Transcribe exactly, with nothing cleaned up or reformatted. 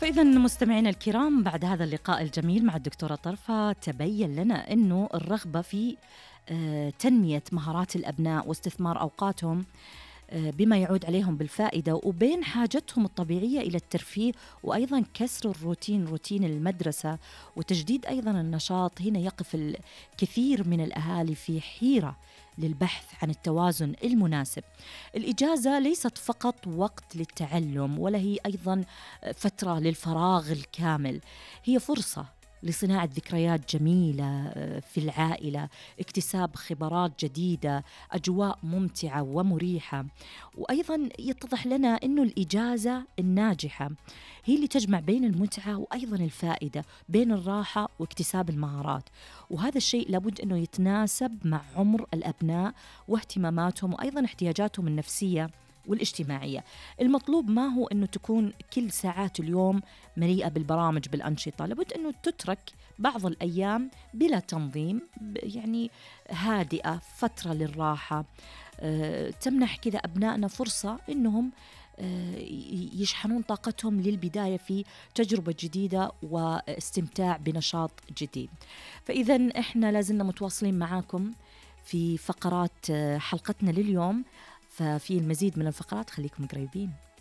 فإذا مستمعينا الكرام، بعد هذا اللقاء الجميل مع الدكتورة طرفة تبين لنا أنه الرغبة في آه، تنمية مهارات الأبناء واستثمار أوقاتهم آه، بما يعود عليهم بالفائدة، وبين حاجتهم الطبيعية إلى الترفيه وأيضا كسر الروتين، روتين المدرسة، وتجديد أيضا النشاط. هنا يقف الكثير من الأهالي في حيرة للبحث عن التوازن المناسب. الإجازة ليست فقط وقت للتعلم، ولا هي أيضا فترة للفراغ الكامل، هي فرصة لصناعة ذكريات جميلة في العائلة، اكتساب خبرات جديدة، أجواء ممتعة ومريحة. وأيضا يتضح لنا أنه الإجازة الناجحة هي اللي تجمع بين المتعة وأيضا الفائدة، بين الراحة واكتساب المهارات. وهذا الشيء لابد أنه يتناسب مع عمر الأبناء واهتماماتهم وأيضا احتياجاتهم النفسية والاجتماعية. المطلوب ما هو أنه تكون كل ساعات اليوم مليئة بالبرامج بالأنشطة، لابد أنه تترك بعض الأيام بلا تنظيم، يعني هادئة، فترة للراحة. أه تمنح كذا أبنائنا فرصة أنهم أه يشحنون طاقتهم للبداية في تجربة جديدة واستمتاع بنشاط جديد. فإذا إحنا لازلنا متواصلين معاكم في فقرات حلقتنا لليوم، ففي المزيد من الفقرات، خليكم قريبين.